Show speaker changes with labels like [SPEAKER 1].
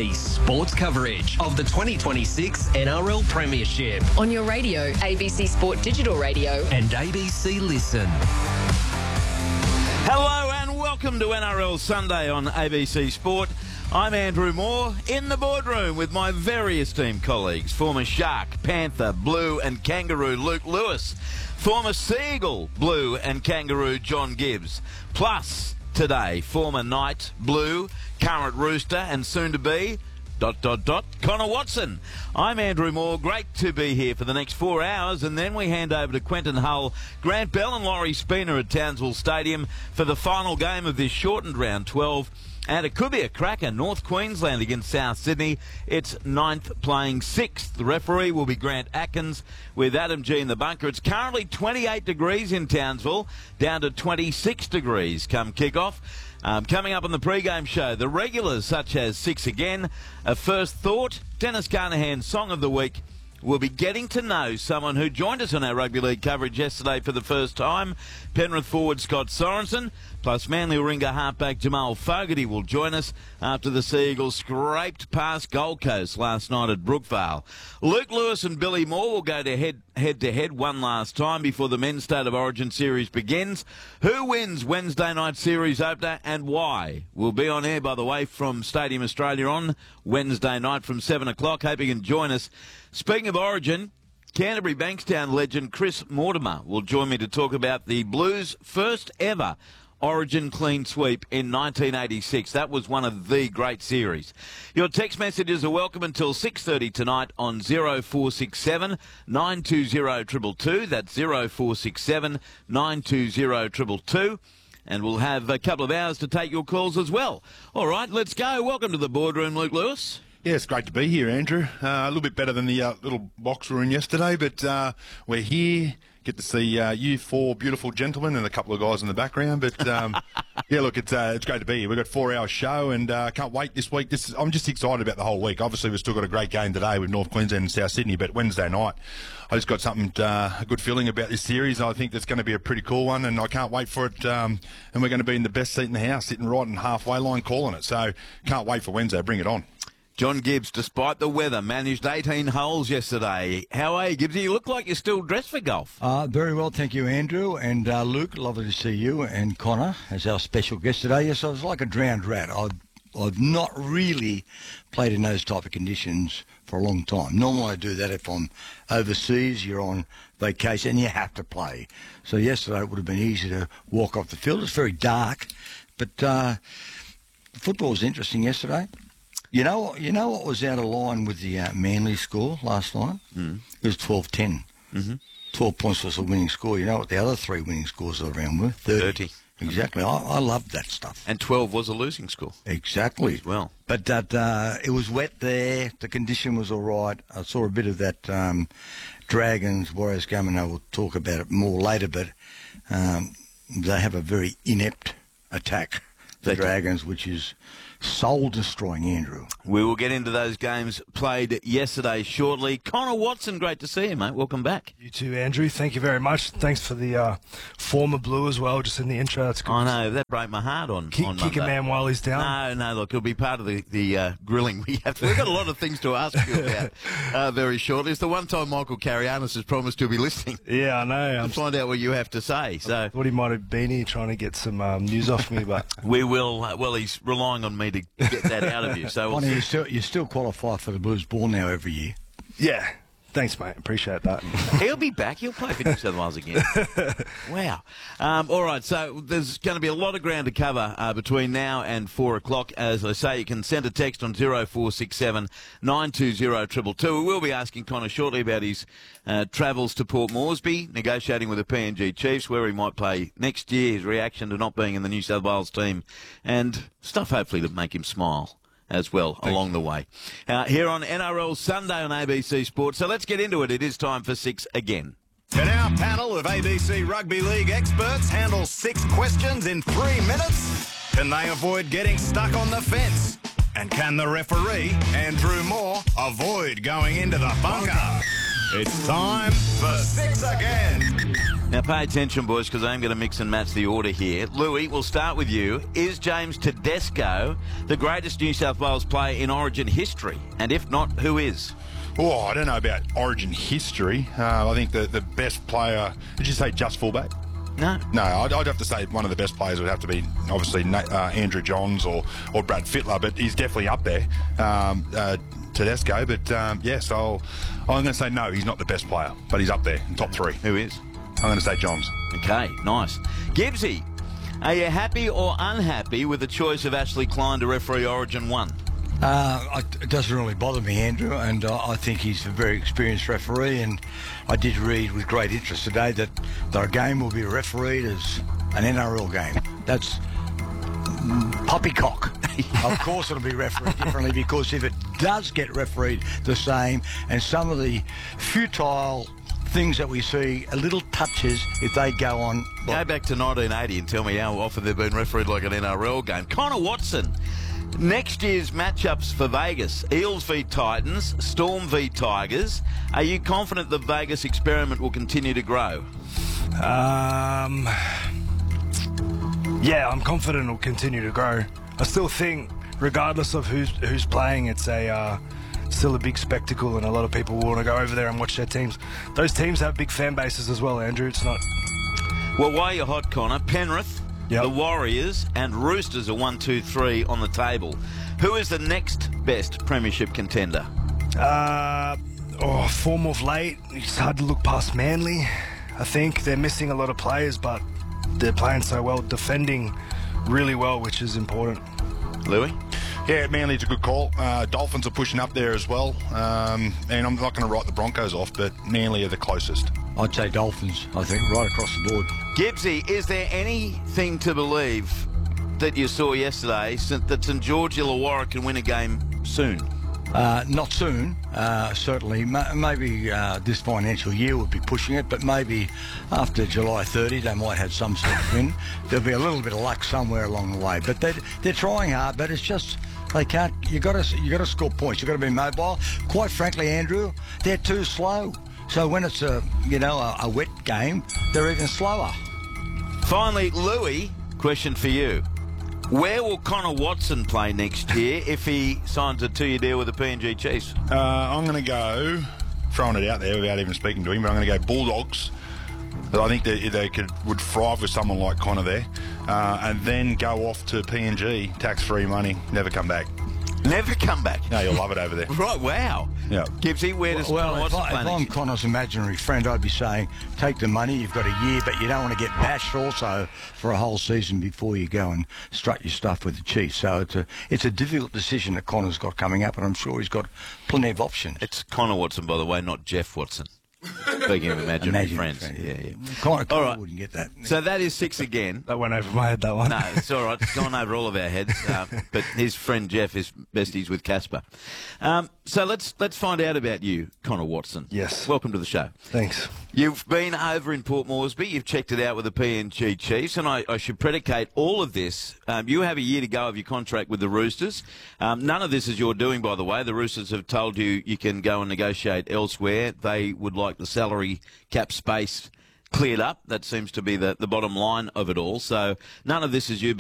[SPEAKER 1] ABC sports coverage of the 2026 NRL Premiership
[SPEAKER 2] on your radio, ABC Sport Digital Radio
[SPEAKER 1] and ABC Listen.
[SPEAKER 3] Hello and welcome to NRL Sunday on ABC Sport. I'm Andrew Moore in the boardroom with my very esteemed colleagues, former Shark, Panther, Blue and Kangaroo Luke Lewis, former Seagull, Blue and Kangaroo John Gibbs, plus today former Knight, Blue, current Rooster and soon to be ... Connor Watson. I'm Andrew Moore. Great to be here for the next 4 hours, and then we hand over to Quentin Hull, Grant Bell and Laurie Spina at Townsville Stadium for the final game of this shortened round 12. And it could be a cracker. North Queensland against South Sydney. It's 9th playing 6th. The referee will be Grant Atkins with Adam G in the bunker. It's currently 28 degrees in Townsville, down to 26 degrees come kick-off. Coming up on the pre-game show, the regulars such as Six Again, A First Thought, Dennis Carnahan's Song of the Week. We'll be getting to know someone who joined us on our rugby league coverage yesterday for the first time. Penrith forward Scott Sorensen, plus Manly Warringah halfback Jamal Fogarty will join us after the Sea Eagles scraped past Gold Coast last night at Brookvale. Luke Lewis and Billy Moore will go to head-to-head one last time before the Men's State of Origin series begins. Who wins Wednesday night series opener and why? We'll be on air, by the way, from Stadium Australia on Wednesday night from 7 o'clock. Hope you can join us. Speaking of Origin, Canterbury Bankstown legend Chris Mortimer will join me to talk about the Blues' first ever Origin clean sweep in 1986. That was one of the great series. Your text messages are welcome until 6:30 tonight on 0467 920 222. That's 0467 920 222. And we'll have a couple of hours to take your calls as well. All right, let's go. Welcome to the boardroom, Luke Lewis.
[SPEAKER 4] Yeah, it's great to be here, Andrew. A little bit better than the little box we were in yesterday, but we're here. Get to see you four beautiful gentlemen and a couple of guys in the background. But, yeah, look, it's great to be here. We've got a 4-hour show and can't wait this week. I'm just excited about the whole week. Obviously, we've still got a great game today with North Queensland and South Sydney, but Wednesday night, I just got a good feeling about this series. I think that's going to be a pretty cool one, and I can't wait for it. And we're going to be in the best seat in the house, sitting right in the halfway line calling it. So can't wait for Wednesday. Bring it on.
[SPEAKER 3] John Gibbs, despite the weather, managed 18 holes yesterday. How are you, Gibbsy? You look like you're still dressed for golf.
[SPEAKER 5] Very well, thank you, Andrew. And Luke, lovely to see you and Connor as our special guest today. Yes, I was like a drowned rat. I've not really played in those type of conditions for a long time. Normally I do that if I'm overseas, you're on vacation, and you have to play. So yesterday it would have been easy to walk off the field. It's very dark, but football was interesting yesterday. You know what was out of line with the Manly score last night? It was 12-10. 12 points was the winning score. You know what the other three winning scores of the round were? 30. Exactly. I loved that stuff.
[SPEAKER 3] And 12 was a losing score.
[SPEAKER 5] Exactly.
[SPEAKER 3] As well.
[SPEAKER 5] But that it was wet there. The condition was all right. I saw a bit of that Dragons-Warriors game, and I will talk about it more later, but they have a very inept attack, the Dragons, which is soul-destroying, Andrew.
[SPEAKER 3] We will get into those games played yesterday shortly. Connor Watson, great to see you, mate. Welcome back.
[SPEAKER 6] You too, Andrew. Thank you very much. Thanks for the former Blue as well, just in the intro. That's good.
[SPEAKER 3] I know, that broke my heart on Monday.
[SPEAKER 6] Kick a man while he's down.
[SPEAKER 3] No, look, it'll be part of the grilling we have. We've got a lot of things to ask you about very shortly. It's the one time Michael Carianis has promised to be listening.
[SPEAKER 6] Yeah, I know.
[SPEAKER 3] To find out what you have to say. So
[SPEAKER 6] I thought he might have been here trying to get some news off me, but
[SPEAKER 3] we will. Well, he's relying on me to get that out of you. So
[SPEAKER 5] Bonnie, you still qualify for the Blues Ball now every year.
[SPEAKER 6] Yeah. Thanks, mate. Appreciate that.
[SPEAKER 3] He'll be back. He'll play for New South Wales again. Wow. All right, so there's going to be a lot of ground to cover between now and 4 o'clock. As I say, you can send a text on 0467 920 222. We will be asking Connor shortly about his travels to Port Moresby, negotiating with the PNG Chiefs, where he might play next year, his reaction to not being in the New South Wales team, and stuff hopefully to make him smile as well along the way. Here on NRL Sunday on ABC Sports. So let's get into it. It is time for Six Again.
[SPEAKER 7] Can our panel of ABC Rugby League experts handle 6 questions in 3 minutes? Can they avoid getting stuck on the fence? And can the referee, Andrew Moore, avoid going into the bunker? It's time for Six Again.
[SPEAKER 3] Now pay attention, boys, because I'm going to mix and match the order here. Louis, we'll start with you. Is James Tedesco the greatest New South Wales player in Origin history? And if not, who is?
[SPEAKER 4] Oh, I don't know about Origin history. I think the best player... Did you say just fullback?
[SPEAKER 3] No.
[SPEAKER 4] No, I'd have to say one of the best players would have to be, obviously, Andrew Johns or Brad Fittler, but he's definitely up there, Tedesco. But, so I'm going to say no, he's not the best player, but he's up there in top 3.
[SPEAKER 3] Who is?
[SPEAKER 4] I'm going to say Johns.
[SPEAKER 3] Okay, nice. Gibbsy, are you happy or unhappy with the choice of Ashley Klein to referee Origin 1?
[SPEAKER 5] It doesn't really bother me, Andrew, and I think he's a very experienced referee, and I did read with great interest today that the game will be refereed as an NRL game. That's poppycock. Of course it'll be refereed differently, because if it does get refereed the same, and some of the futile things that we see, little touches, if they go on...
[SPEAKER 3] Go back to 1980 and tell me how often they've been refereed like an NRL game. Connor Watson. Next year's matchups for Vegas: Eels v Titans, Storm v Tigers. Are you confident the Vegas experiment will continue to grow?
[SPEAKER 6] Yeah, I'm confident it'll continue to grow. I still think, regardless of who's playing, it's still a big spectacle, and a lot of people want to go over there and watch their teams. Those teams have big fan bases as well, Andrew. It's not...
[SPEAKER 3] Well, while you're hot, Connor, Penrith,
[SPEAKER 6] Yep.
[SPEAKER 3] the Warriors and Roosters are 1, 2, 3 on the table. Who is the next best premiership contender?
[SPEAKER 6] Form of late, it's hard to look past Manly. I think they're missing a lot of players, but they're playing so well, defending really well, which is important.
[SPEAKER 3] Louis?
[SPEAKER 4] Yeah, Manly's a good call. Dolphins are pushing up there as well. And I'm not going to write the Broncos off, but Manly are the closest.
[SPEAKER 5] I'd say Dolphins, I think, right across the board.
[SPEAKER 3] Gibbsy, is there anything to believe that you saw yesterday that St George Illawarra can win a game soon?
[SPEAKER 5] Not soon, certainly. Maybe this financial year would be pushing it, but maybe after July 30 they might have some sort of win. There'll be a little bit of luck somewhere along the way, but they're trying hard. But it's just they can't. You got to score points. You got to be mobile. Quite frankly, Andrew, they're too slow. So when it's a wet game, they're even slower.
[SPEAKER 3] Finally, Louis, question for you. Where will Connor Watson play next year if he signs a 2-year deal with the PNG Chiefs?
[SPEAKER 4] I'm going to go, throwing it out there without even speaking to him, but I'm going to go Bulldogs. I think they would thrive with someone like Connor there, and then go off to PNG, tax-free money, never come back.
[SPEAKER 3] Never come back?
[SPEAKER 4] No, you'll love it over there.
[SPEAKER 3] Right, wow.
[SPEAKER 4] Yeah.
[SPEAKER 3] Gibbsy, where does Connor Watson play
[SPEAKER 5] if
[SPEAKER 3] next
[SPEAKER 5] I'm
[SPEAKER 3] year?
[SPEAKER 5] Connor's imaginary friend, I'd be saying, take the money, you've got a year, but you don't want to get bashed also for a whole season before you go and strut your stuff with the Chiefs. So it's a difficult decision that Connor's got coming up, and I'm sure he's got plenty of options.
[SPEAKER 3] It's Connor Watson, by the way, not Jeff Watson. Speaking of imaginary friends.
[SPEAKER 5] Yeah. Connor
[SPEAKER 3] All right.
[SPEAKER 5] wouldn't get that.
[SPEAKER 3] So that is 6 again.
[SPEAKER 6] That went over my head, that one.
[SPEAKER 3] No, it's all right. It's gone over all of our heads. But his friend Jeff is besties with Casper. So let's find out about you, Connor Watson.
[SPEAKER 6] Yes.
[SPEAKER 3] Welcome to the show.
[SPEAKER 6] Thanks.
[SPEAKER 3] You've been over in Port Moresby. You've checked it out with the PNG Chiefs, and I should predicate all of this. You have a year to go of your contract with the Roosters. None of this is your doing, by the way. The Roosters have told you you can go and negotiate elsewhere. They would like the salary cap space cleared up. That seems to be the bottom line of it all. So none of this is you